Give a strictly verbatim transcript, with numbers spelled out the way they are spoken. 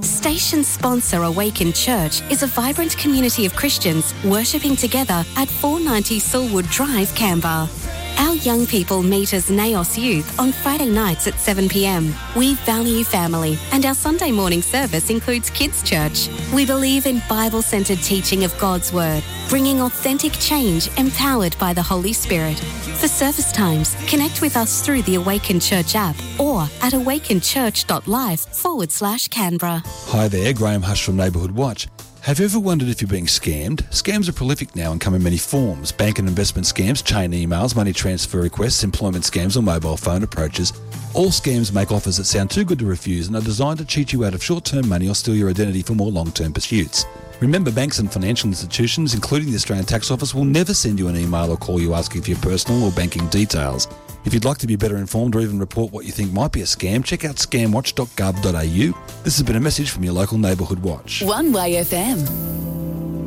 Station sponsor Awaken Church is a vibrant community of Christians worshipping together at four ninety Silwood Drive, Canberra. Our young people meet as Naos Youth on Friday nights at seven p m. We value family, and our Sunday morning service includes Kids Church. We believe in Bible-centred teaching of God's Word, bringing authentic change empowered by the Holy Spirit. For service times, connect with us through the Awaken Church app or at awakenchurch.life forward slash Canberra. Hi there, Graham Hush from Neighbourhood Watch. Have you ever wondered if you're being scammed? Scams are prolific now and come in many forms. Bank and investment scams, chain emails, money transfer requests, employment scams or mobile phone approaches. All scams make offers that sound too good to refuse and are designed to cheat you out of short-term money or steal your identity for more long-term pursuits. Remember, banks and financial institutions, including the Australian Tax Office, will never send you an email or call you asking for your personal or banking details. If you'd like to be better informed or even report what you think might be a scam, check out scam watch dot gov dot a u. This has been a message from your local Neighbourhood Watch. One Way F M.